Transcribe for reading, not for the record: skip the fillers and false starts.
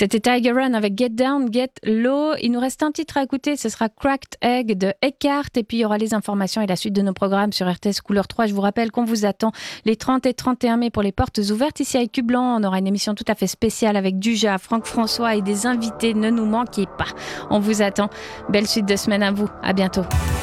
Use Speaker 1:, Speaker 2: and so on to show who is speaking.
Speaker 1: C'était Tiger Run avec Get Down, Get Low. Il nous reste un titre à écouter, ce sera Cracked Egg de Eckhart. Et puis il y aura les informations et la suite de nos programmes sur RTS Couleur 3. Je vous rappelle qu'on vous attend les 30 et 31 mai pour les portes ouvertes. Ici à Écublanc, on aura une émission tout à fait spéciale avec Duja, Franck François et des invités. Ne nous manquez pas. On vous attend. Belle suite de semaine à vous. À bientôt.